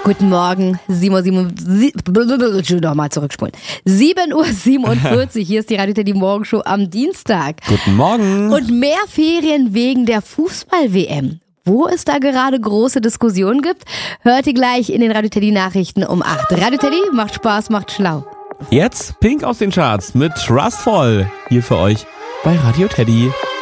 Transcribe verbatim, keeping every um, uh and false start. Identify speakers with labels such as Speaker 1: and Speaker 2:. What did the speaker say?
Speaker 1: Guten Morgen, sieben Uhr siebenundvierzig, nochmal zurückspulen. sieben Uhr siebenundvierzig, hier ist die Radio Teddy Morgenshow am Dienstag.
Speaker 2: Guten Morgen.
Speaker 1: Und mehr Ferien wegen der Fußball-W M. Wo es da gerade große Diskussionen gibt, hört ihr gleich in den Radio Teddy Nachrichten um acht. Radio Teddy macht Spaß, macht schlau.
Speaker 2: Jetzt Pink aus den Charts mit Trustful hier für euch bei Radio Teddy.